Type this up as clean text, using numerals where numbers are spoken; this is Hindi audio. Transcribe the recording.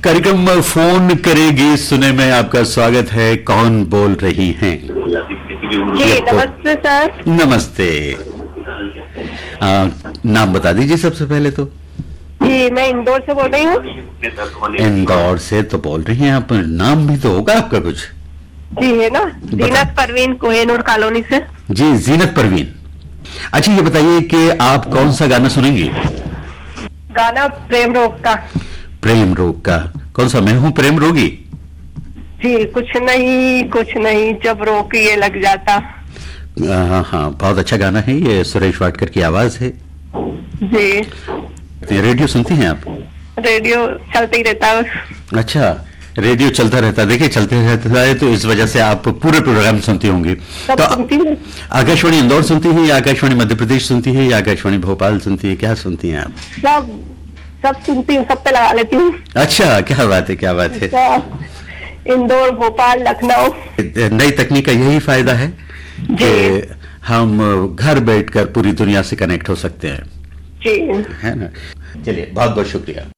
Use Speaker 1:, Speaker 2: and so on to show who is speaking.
Speaker 1: कार्यक्रम फोन करेगी सुने में आपका स्वागत है। कौन बोल रही हैं?
Speaker 2: जी नमस्ते सर।
Speaker 1: नमस्ते। नाम बता दीजिए सबसे पहले तो।
Speaker 2: जी मैं इंदौर से बोल रही हूँ।
Speaker 1: इंदौर से तो बोल रही हैं आप, नाम भी तो होगा आपका कुछ?
Speaker 2: जी है ना, जीनत परवीन कोहेनूर कॉलोनी से।
Speaker 1: जी जीनत परवीन। अच्छा ये बताइए कि आप कौन सा गाना सुनेंगी?
Speaker 2: गाना प्रेम रोग का।
Speaker 1: प्रेम रोग का? कौन सा? मैं हूँ प्रेम रोगी?
Speaker 2: जी कुछ नहीं जब रोग ये लग जाता।
Speaker 1: हाँ हाँ, बहुत अच्छा गाना है ये, सुरेश वाडकर की आवाज है।
Speaker 2: जी।
Speaker 1: रेडियो सुनती हैं आप?
Speaker 2: रेडियो चलते ही रहता है।
Speaker 1: अच्छा, रेडियो चलता रहता है। देखिए चलते रहता है तो इस वजह से आप पूरे प्रोग्राम सुनती होंगी। तो आकाशवाणी इंदौर सुनती है या आकाशवाणी मध्य प्रदेश सुनती है या आकाशवाणी भोपाल सुनती है? क्या सुनती हैं आप?
Speaker 2: सब सुनती हूँ, सब पे लगा लेती हूँ।
Speaker 1: अच्छा, क्या बात है, क्या बात है।
Speaker 2: इंदौर, भोपाल, लखनऊ।
Speaker 1: नई तकनीक का यही फायदा है कि हम घर बैठकर पूरी दुनिया से कनेक्ट हो सकते हैं।
Speaker 2: जी
Speaker 1: है ना। चलिए बहुत बहुत शुक्रिया।